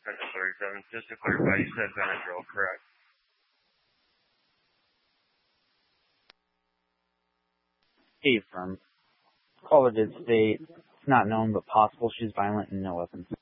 Central 37. Just to clarify, you said Benadryl, correct? A firm. Caller did state it's not known but possible she's violent and no weapons.